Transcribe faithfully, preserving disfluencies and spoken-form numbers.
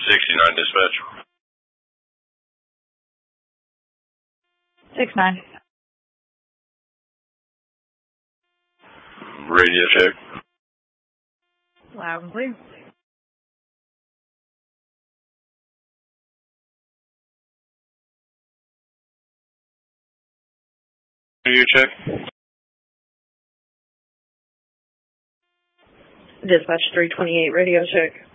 sixty-nine dispatch. six nine. Radio check. Loud and clear. Radio check. Dispatch three twenty-eight, radio check.